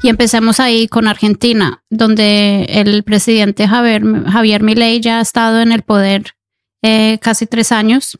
Y empecemos ahí con Argentina, donde el presidente Javier Milei ya ha estado en el poder casi 3 años.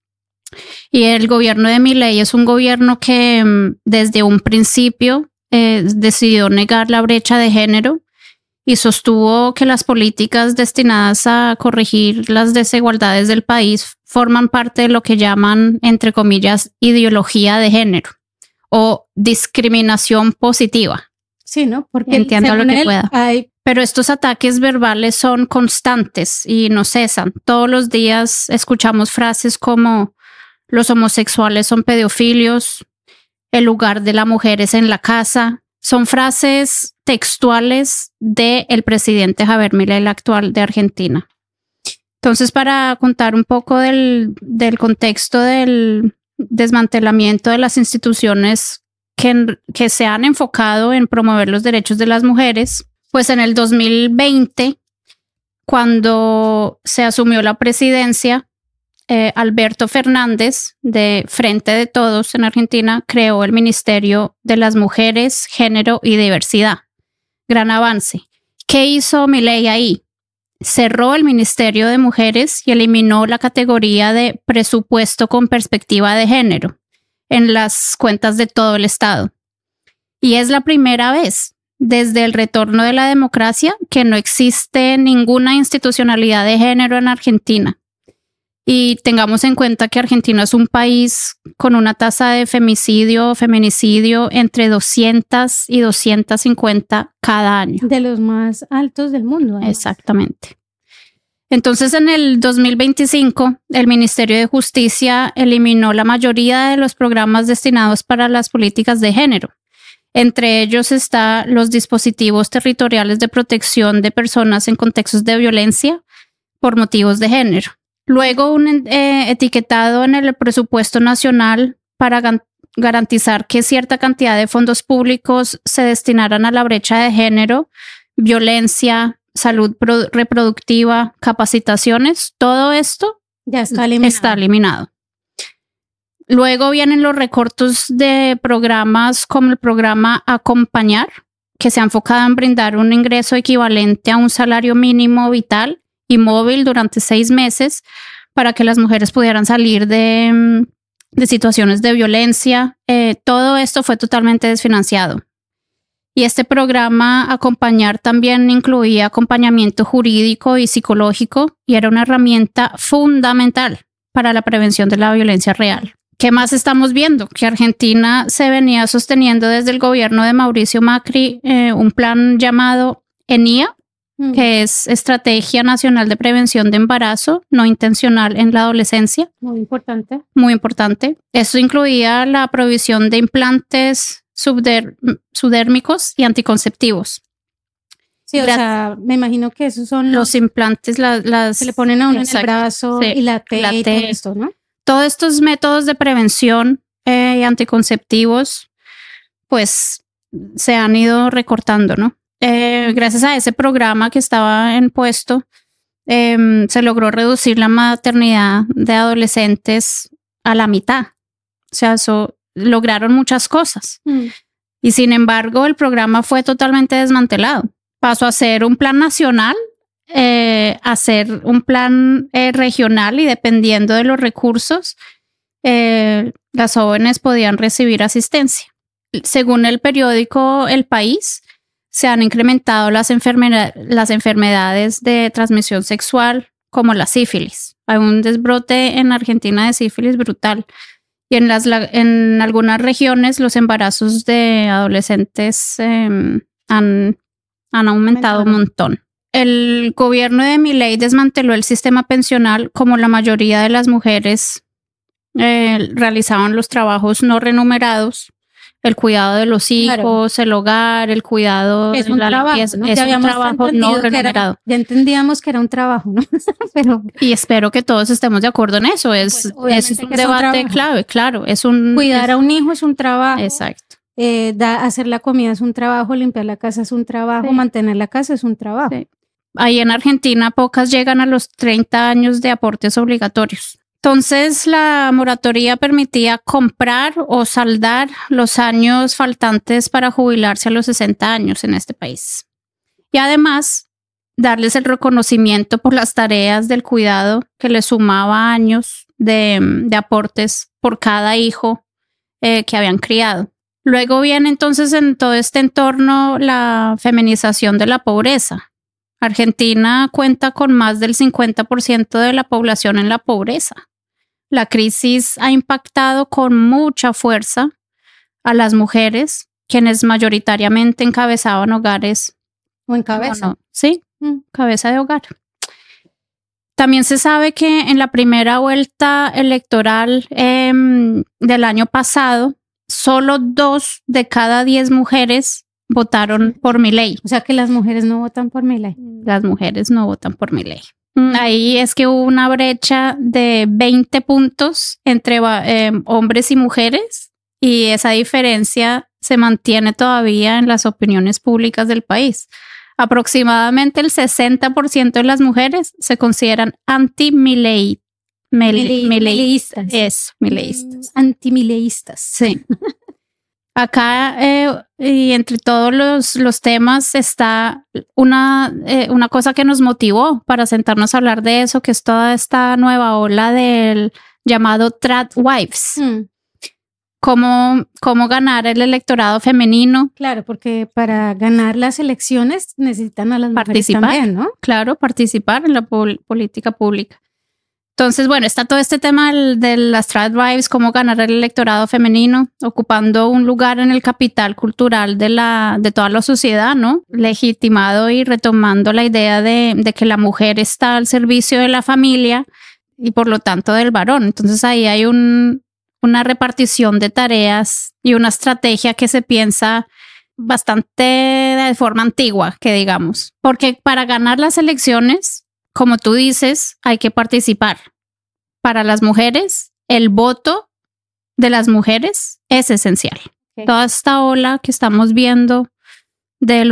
Y el gobierno de Milei es un gobierno que desde un principio decidió negar la brecha de género y sostuvo que las políticas destinadas a corregir las desigualdades del país forman parte de lo que llaman, entre comillas, ideología de género o discriminación positiva. Sí, ¿no? Porque entiendo lo que pueda. Pero estos ataques verbales son constantes y no cesan. Todos los días escuchamos frases como los homosexuales son pedófilos, el lugar de la mujer es en la casa. Son frases textuales del presidente Javier Milei, el actual de Argentina. Entonces, para contar un poco del contexto del desmantelamiento de las instituciones que se han enfocado en promover los derechos de las mujeres, pues en el 2020, cuando se asumió la presidencia, Alberto Fernández, de Frente de Todos en Argentina, creó el Ministerio de las Mujeres, Género y Diversidad. Gran avance. ¿Qué hizo Milei ahí? Cerró el Ministerio de Mujeres y eliminó la categoría de presupuesto con perspectiva de género en las cuentas de todo el Estado. Y es la primera vez desde el retorno de la democracia que no existe ninguna institucionalidad de género en Argentina. Y tengamos en cuenta que Argentina es un país con una tasa de feminicidio entre 200 y 250 cada año. De los más altos del mundo. Además. Exactamente. Entonces, en el 2025, el Ministerio de Justicia eliminó la mayoría de los programas destinados para las políticas de género. Entre ellos están los dispositivos territoriales de protección de personas en contextos de violencia por motivos de género. Luego, un etiquetado en el presupuesto nacional para garantizar que cierta cantidad de fondos públicos se destinaran a la brecha de género, violencia, salud reproductiva, capacitaciones, todo esto ya está eliminado. Luego vienen los recortes de programas como el programa Acompañar, que se ha enfocado en brindar un ingreso equivalente a un salario mínimo vital y móvil durante 6 meses para que las mujeres pudieran salir de situaciones de violencia. Todo esto fue totalmente desfinanciado. Y este programa Acompañar también incluía acompañamiento jurídico y psicológico y era una herramienta fundamental para la prevención de la violencia real. ¿Qué más estamos viendo? Que Argentina se venía sosteniendo desde el gobierno de Mauricio Macri un plan llamado ENIA, que es Estrategia Nacional de Prevención de Embarazo No Intencional en la Adolescencia. Muy importante. Muy importante. Esto incluía la provisión de implantes subdérmicos y anticonceptivos. Sí, o sea, me imagino que esos son los implantes, se le ponen a uno en el brazo, sí, y la T y todo esto, ¿no? Todos estos métodos de prevención y anticonceptivos, pues se han ido recortando, ¿no? Gracias a ese programa que estaba en puesto, se logró reducir la maternidad de adolescentes a la mitad. O sea, eso lograron muchas cosas. Y sin embargo, el programa fue totalmente desmantelado. Pasó a ser un plan nacional, a ser un plan regional y dependiendo de los recursos, las jóvenes podían recibir asistencia. Según el periódico El País, se han incrementado las enfermedades de transmisión sexual como la sífilis. Hay un desbrote en Argentina de sífilis brutal. Y en algunas regiones los embarazos de adolescentes han aumentado un montón. El gobierno de Milei desmanteló el sistema pensional como la mayoría de las mujeres realizaban los trabajos no remunerados. El cuidado de los hijos, claro. El hogar, el cuidado es un trabajo, ¿no? Es un trabajo no remunerado. Ya entendíamos que era un trabajo, ¿no? Pero, y espero que todos estemos de acuerdo en eso. Es un debate clave, claro. Cuidar a un hijo es un trabajo. Exacto. Hacer la comida es un trabajo, limpiar la casa es un trabajo, sí. Mantener la casa es un trabajo. Sí. Ahí en Argentina pocas llegan a los 30 años de aportes obligatorios. Entonces, la moratoria permitía comprar o saldar los años faltantes para jubilarse a los 60 años en este país. Y además, darles el reconocimiento por las tareas del cuidado que les sumaba años de aportes por cada hijo que habían criado. Luego viene entonces en todo este entorno la feminización de la pobreza. Argentina cuenta con más del 50% de la población en la pobreza. La crisis ha impactado con mucha fuerza a las mujeres, quienes mayoritariamente encabezaban hogares. O en cabeza. No, sí, cabeza de hogar. También se sabe que en la primera vuelta electoral del año pasado, solo 2 de cada 10 mujeres votaron por Milei. O sea que las mujeres no votan por Milei. Las mujeres no votan por Milei. Ahí es que hubo una brecha de 20 puntos entre hombres y mujeres, y esa diferencia se mantiene todavía en las opiniones públicas del país. Aproximadamente el 60% de las mujeres se consideran anti-Milei. Mileístas. Es, mileístas. Antimileístas. Sí. Acá, y entre todos los temas, está una cosa que nos motivó para sentarnos a hablar de eso, que es toda esta nueva ola del llamado Tradwives. Cómo ganar el electorado femenino. Claro, porque para ganar las elecciones necesitan a las mujeres también, ¿no? Claro, participar en la política pública. Entonces, bueno, está todo este tema de las Tradwives, cómo ganar el electorado femenino, ocupando un lugar en el capital cultural de toda la sociedad, ¿no? Legitimado y retomando la idea de que la mujer está al servicio de la familia y por lo tanto del varón. Entonces ahí hay una repartición de tareas y una estrategia que se piensa bastante de forma antigua, que digamos. Porque para ganar las elecciones, como tú dices, hay que participar. Para las mujeres, el voto de las mujeres es esencial. Okay. Toda esta ola que estamos viendo del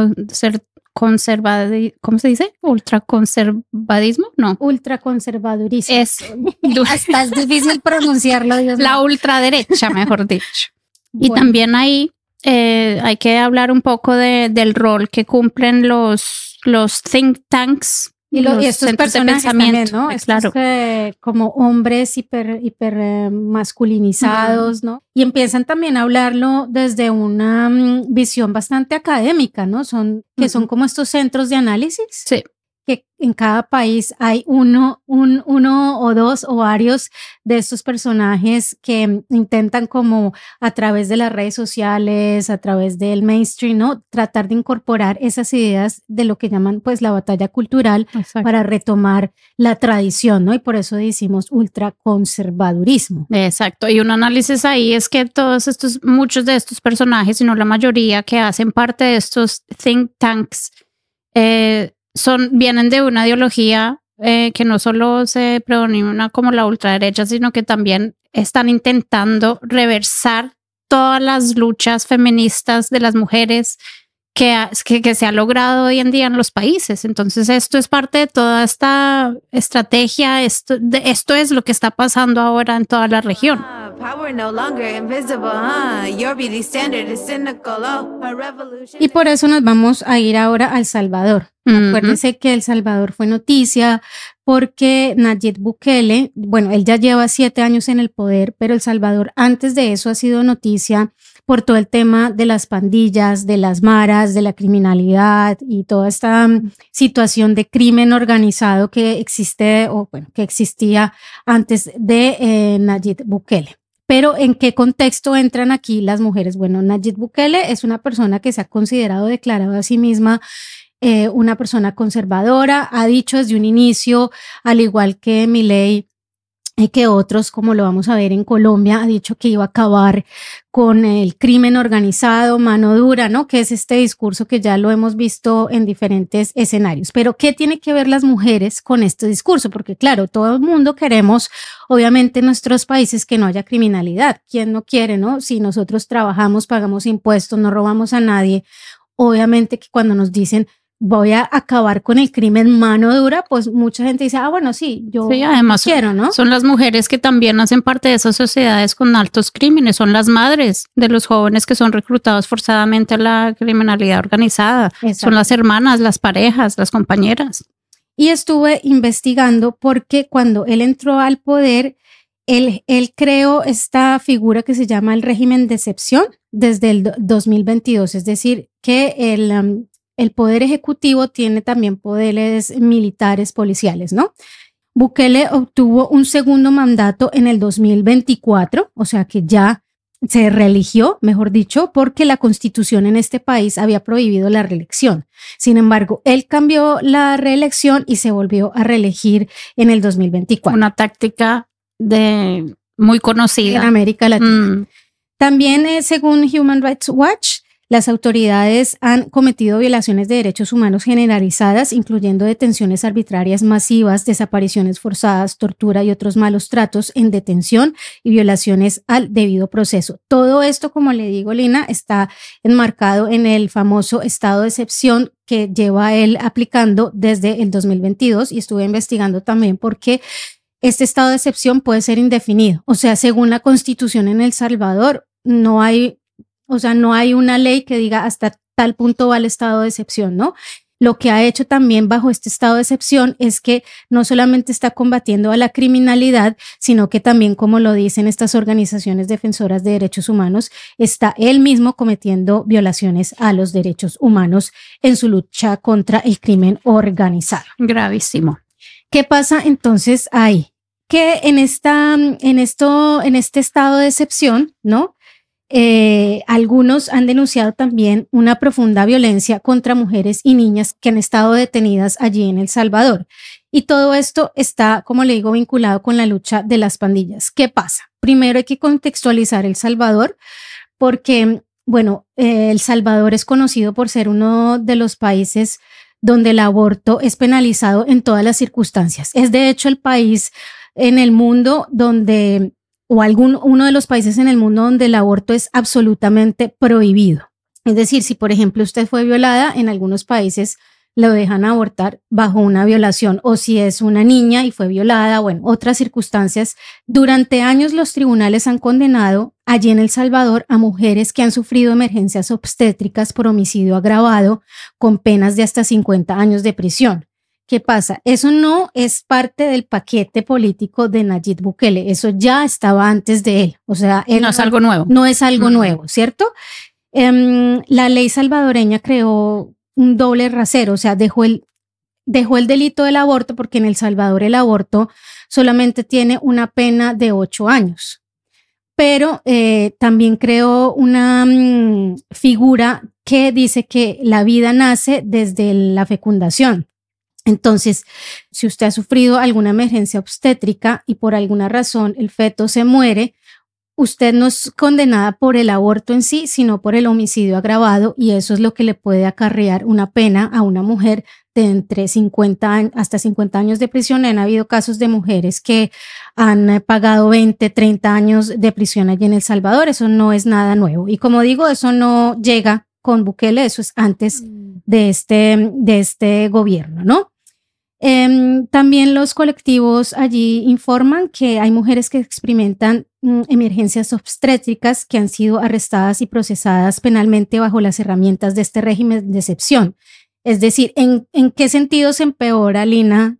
¿cómo se dice? ¿Ultraconservadismo? No. Ultraconservadurismo. Es hasta es difícil pronunciarlo, Dios mío. La ultraderecha, mejor dicho. Bueno. Y también ahí hay que hablar un poco del rol que cumplen los think tanks. Y estos personajes también, ¿no? Claro. Como hombres hiper masculinizados, ¿no? Y empiezan también a hablarlo desde una visión bastante académica, ¿no? Son como estos centros de análisis. Sí. Que en cada país hay uno o dos o varios de estos personajes que intentan como a través de las redes sociales, a través del mainstream, ¿no? Tratar de incorporar esas ideas de lo que llaman pues la batalla cultural. Exacto. Para retomar la tradición, ¿no? Y por eso decimos ultraconservadurismo. Exacto. Y un análisis ahí es que muchos de estos personajes, si no la mayoría que hacen parte de estos think tanks, vienen de una ideología que no solo se predomina como la ultraderecha, sino que también están intentando reversar todas las luchas feministas de las mujeres que se ha logrado hoy en día en los países. Entonces esto es parte de toda esta estrategia, esto es lo que está pasando ahora en toda la región. Y por eso nos vamos a ir ahora a El Salvador. Acuérdense que El Salvador fue noticia porque Nayib Bukele, bueno, él ya lleva 7 años en el poder, pero El Salvador antes de eso ha sido noticia por todo el tema de las pandillas, de las maras, de la criminalidad y toda esta situación de crimen organizado que existe que existía antes de Nayib Bukele. Pero ¿en qué contexto entran aquí las mujeres? Bueno, Nayib Bukele es una persona que se ha considerado, declarado a sí misma una persona conservadora, ha dicho desde un inicio, al igual que Milei y que otros, como lo vamos a ver en Colombia, ha dicho que iba a acabar con el crimen organizado, mano dura, ¿no? Que es este discurso que ya lo hemos visto en diferentes escenarios. Pero ¿qué tiene que ver las mujeres con este discurso? Porque claro, todo el mundo queremos, obviamente en nuestros países, que no haya criminalidad. ¿Quién no quiere, no? Si nosotros trabajamos, pagamos impuestos, no robamos a nadie, obviamente que cuando nos dicen voy a acabar con el crimen mano dura, pues mucha gente dice, bueno, sí, yo sí, además quiero, ¿no? Son las mujeres que también hacen parte de esas sociedades con altos crímenes, son las madres de los jóvenes que son reclutados forzadamente a la criminalidad organizada, Exacto. Son las hermanas, las parejas, las compañeras. Y estuve investigando porque cuando él entró al poder, él creó esta figura que se llama el régimen de excepción desde el 2022, es decir, que el poder ejecutivo tiene también poderes militares, policiales, ¿no? Bukele obtuvo un segundo mandato en el 2024, o sea que ya se reeligió, mejor dicho, porque la constitución en este país había prohibido la reelección. Sin embargo, él cambió la reelección y se volvió a reelegir en el 2024. Una táctica muy conocida en América Latina. También, según Human Rights Watch, las autoridades han cometido violaciones de derechos humanos generalizadas, incluyendo detenciones arbitrarias masivas, desapariciones forzadas, tortura y otros malos tratos en detención y violaciones al debido proceso. Todo esto, como le digo, Lina, está enmarcado en el famoso estado de excepción que lleva él aplicando desde el 2022, y estuve investigando también porque este estado de excepción puede ser indefinido. O sea, según la Constitución en El Salvador, no hay una ley que diga hasta tal punto va el estado de excepción, ¿no? Lo que ha hecho también bajo este estado de excepción es que no solamente está combatiendo a la criminalidad, sino que también, como lo dicen estas organizaciones defensoras de derechos humanos, está él mismo cometiendo violaciones a los derechos humanos en su lucha contra el crimen organizado. Gravísimo. ¿Qué pasa entonces ahí? Que en este estado de excepción, ¿no? Algunos han denunciado también una profunda violencia contra mujeres y niñas que han estado detenidas allí en El Salvador. Y todo esto está, como le digo, vinculado con la lucha de las pandillas. ¿Qué pasa? Primero hay que contextualizar El Salvador porque, bueno, El Salvador es conocido por ser uno de los países donde el aborto es penalizado en todas las circunstancias. Es de hecho el país en el mundo donde, uno de los países en el mundo donde el aborto es absolutamente prohibido. Es decir, si por ejemplo usted fue violada, en algunos países lo dejan abortar bajo una violación, o si es una niña y fue violada o en otras circunstancias. Durante años los tribunales han condenado allí en El Salvador a mujeres que han sufrido emergencias obstétricas por homicidio agravado con penas de hasta 50 años de prisión. ¿Qué pasa? Eso no es parte del paquete político de Nayib Bukele, eso ya estaba antes de él. O sea, no es algo nuevo. No es algo nuevo, ¿cierto? La ley salvadoreña creó un doble rasero, o sea, dejó el delito del aborto, porque en El Salvador el aborto solamente tiene una pena de 8 años. Pero también creó una figura que dice que la vida nace desde la fecundación. Entonces, si usted ha sufrido alguna emergencia obstétrica y por alguna razón el feto se muere, usted no es condenada por el aborto en sí, sino por el homicidio agravado, y eso es lo que le puede acarrear una pena a una mujer de entre 50 años, hasta 50 años de prisión. Han habido casos de mujeres que han pagado 20, 30 años de prisión allí en El Salvador. Eso no es nada nuevo. Y como digo, eso no llega con Bukele, eso es antes de este gobierno, ¿no? También los colectivos allí informan que hay mujeres que experimentan emergencias obstétricas que han sido arrestadas y procesadas penalmente bajo las herramientas de este régimen de excepción. Es decir, ¿en qué sentido se empeora, Lina,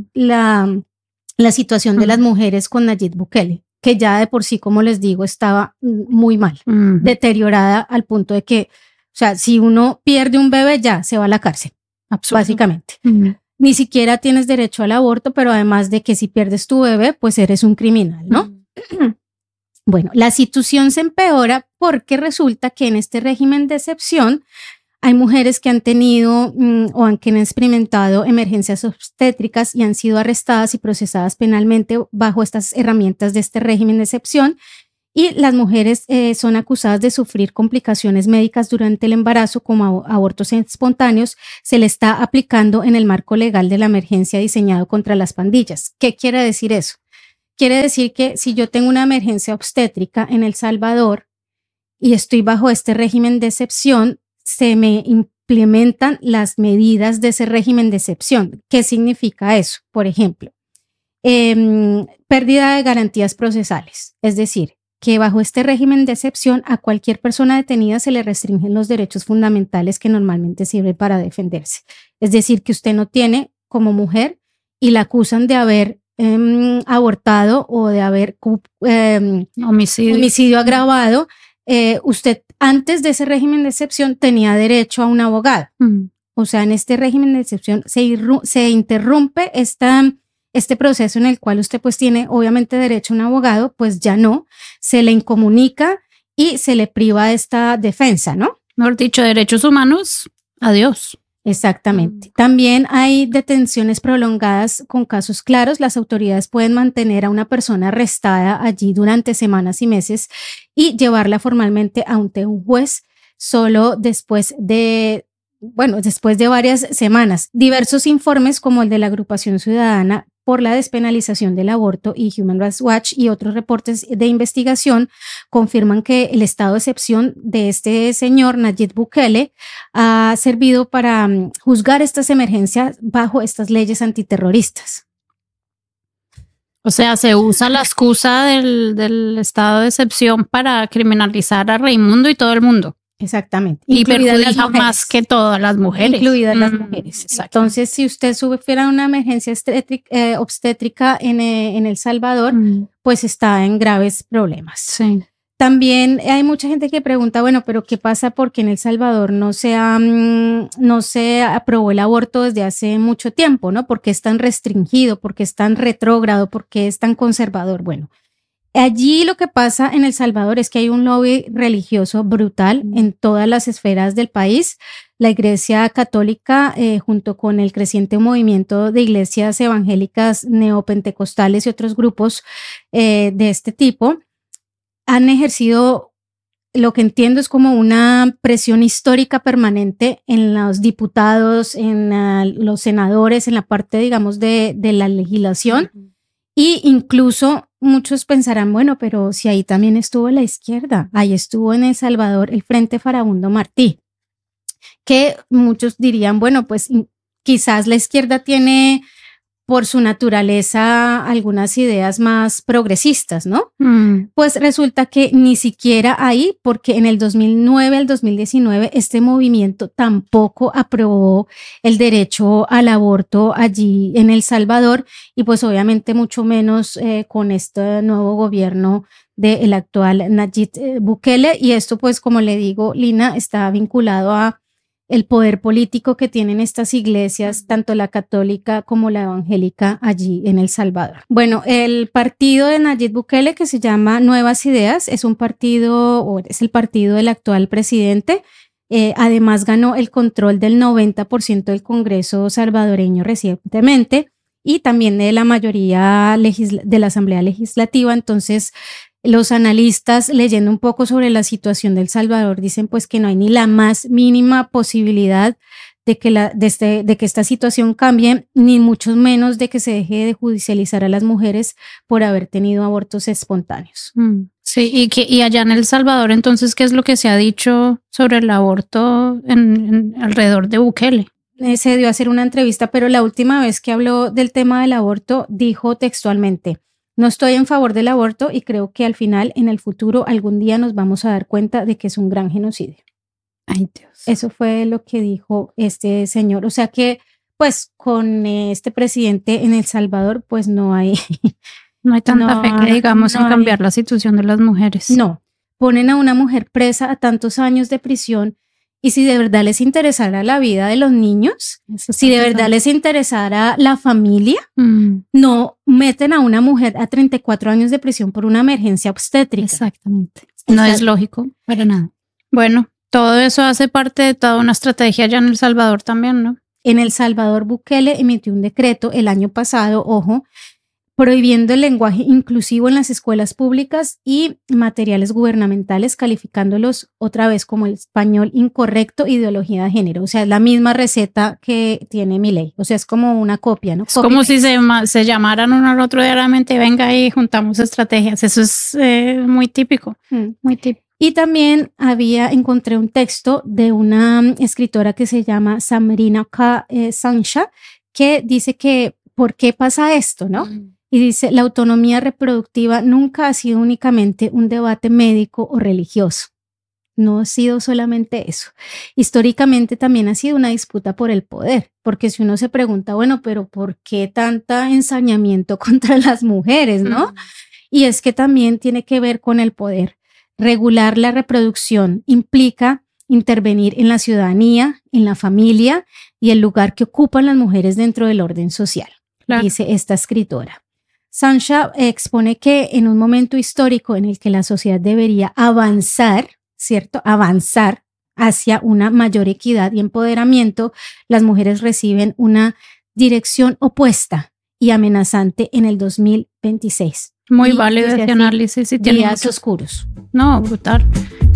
la situación de las mujeres con Nayib Bukele? Que ya de por sí, como les digo, estaba muy mal, deteriorada al punto de que, o sea, si uno pierde un bebé ya se va a la cárcel, básicamente. Ni siquiera tienes derecho al aborto, pero además de que si pierdes tu bebé, pues eres un criminal, ¿no? Bueno, la situación se empeora porque resulta que en este régimen de excepción hay mujeres que han tenido que han experimentado emergencias obstétricas y han sido arrestadas y procesadas penalmente bajo estas herramientas de este régimen de excepción. Y las mujeres son acusadas de sufrir complicaciones médicas durante el embarazo, como abortos espontáneos. Se le está aplicando en el marco legal de la emergencia diseñado contra las pandillas. ¿Qué quiere decir eso? Quiere decir que si yo tengo una emergencia obstétrica en El Salvador y estoy bajo este régimen de excepción, se me implementan las medidas de ese régimen de excepción. ¿Qué significa eso? Por ejemplo, pérdida de garantías procesales, es decir, que bajo este régimen de excepción a cualquier persona detenida se le restringen los derechos fundamentales que normalmente sirven para defenderse. Es decir, que usted no tiene como mujer y la acusan de haber abortado o de haber homicidio agravado, usted antes de ese régimen de excepción tenía derecho a un abogado. O sea, en este régimen de excepción se interrumpe este proceso en el cual usted pues tiene obviamente derecho a un abogado, pues ya no, se le incomunica y se le priva de esta defensa, ¿no? Mejor dicho, derechos humanos, adiós. Exactamente. También hay detenciones prolongadas con casos claros. Las autoridades pueden mantener a una persona arrestada allí durante semanas y meses y llevarla formalmente ante un juez solo después de varias semanas. Diversos informes como el de la Agrupación Ciudadana por la Despenalización del Aborto y Human Rights Watch y otros reportes de investigación confirman que el estado de excepción de este señor Nayib Bukele ha servido para juzgar estas emergencias bajo estas leyes antiterroristas. O sea, se usa la excusa del estado de excepción para criminalizar a Raimundo y todo el mundo. Exactamente. Y perjudica más que todas las mujeres. Incluidas las mujeres. Entonces, si usted sufriera una emergencia obstétrica en El Salvador, pues está en graves problemas. Sí. También hay mucha gente que pregunta, bueno, pero ¿qué pasa porque en El Salvador no se aprobó el aborto desde hace mucho tiempo, ¿no? ¿Por qué es tan restringido? ¿Por qué es tan retrógrado? ¿Por qué es tan conservador? Bueno, allí lo que pasa en El Salvador es que hay un lobby religioso brutal en todas las esferas del país. La Iglesia Católica, junto con el creciente movimiento de iglesias evangélicas neopentecostales y otros grupos de este tipo, han ejercido, lo que entiendo es como una presión histórica permanente en los diputados, en los senadores, en la parte, digamos, de la legislación. Y incluso muchos pensarán, bueno, pero si ahí también estuvo la izquierda, ahí estuvo en El Salvador el Frente Farabundo Martí, que muchos dirían, bueno, pues quizás la izquierda tiene por su naturaleza algunas ideas más progresistas, ¿no? Pues resulta que ni siquiera ahí, porque en el 2009 al 2019 este movimiento tampoco aprobó el derecho al aborto allí en El Salvador y pues obviamente mucho menos con este nuevo gobierno del actual Nayib Bukele, y esto pues como le digo, Lina, está vinculado a el poder político que tienen estas iglesias, tanto la católica como la evangélica allí en El Salvador. Bueno, el partido de Nayib Bukele, que se llama Nuevas Ideas, es el partido del actual presidente. Además ganó el control del 90% del Congreso salvadoreño recientemente y también de la mayoría de la Asamblea Legislativa. Entonces, los analistas, leyendo un poco sobre la situación de El Salvador, dicen pues que no hay ni la más mínima posibilidad de que esta situación cambie, ni mucho menos de que se deje de judicializar a las mujeres por haber tenido abortos espontáneos. Sí, y allá en El Salvador, entonces, ¿qué es lo que se ha dicho sobre el aborto alrededor de Bukele? Se dio a hacer una entrevista, pero la última vez que habló del tema del aborto dijo textualmente: no estoy en favor del aborto y creo que al final, en el futuro, algún día nos vamos a dar cuenta de que es un gran genocidio. Ay, Dios. Eso fue lo que dijo este señor. O sea que, pues, con este presidente en El Salvador, pues no hay... No hay tanta fe que digamos en cambiar la situación de las mujeres. No, ponen a una mujer presa a tantos años de prisión. Y si de verdad les interesara la vida de los niños, si de verdad les interesara la familia, no meten a una mujer a 34 años de prisión por una emergencia obstétrica. Exactamente. No es lógico para nada. Bueno, todo eso hace parte de toda una estrategia allá en El Salvador también, ¿no? En El Salvador, Bukele emitió un decreto el año pasado, ojo, prohibiendo el lenguaje inclusivo en las escuelas públicas y materiales gubernamentales, calificándolos otra vez como el español incorrecto, ideología de género. O sea, es la misma receta que tiene Milei. O sea, es como una copia, ¿no? Es como si se llamaran uno al otro diariamente, venga y juntamos estrategias. Eso es muy típico, muy típico. Y también encontré un texto de una escritora que se llama Samrina K. Sansha, que dice que ¿por qué pasa esto, no? Y dice, la autonomía reproductiva nunca ha sido únicamente un debate médico o religioso. No ha sido solamente eso. Históricamente también ha sido una disputa por el poder, porque si uno se pregunta, bueno, pero ¿por qué tanta ensañamiento contra las mujeres, no? Y es que también tiene que ver con el poder. Regular la reproducción implica intervenir en la ciudadanía, en la familia y el lugar que ocupan las mujeres dentro del orden social, claro, dice esta escritora. Sansha expone que en un momento histórico en el que la sociedad debería avanzar, ¿cierto? Avanzar hacia una mayor equidad y empoderamiento, las mujeres reciben una dirección opuesta y amenazante en el 2026. Muy válido ese análisis. Días oscuros. No, brutal.